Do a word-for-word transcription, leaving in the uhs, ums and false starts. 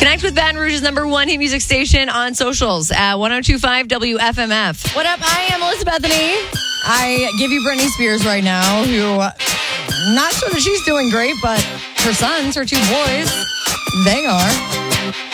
Connect with Baton Rouge's number one hit music station on socials at one oh two point five W F M F. What up? I am Melissa Bethany. I give you Britney Spears right now, who, not sure that she's doing great, but her sons, her two boys, they are.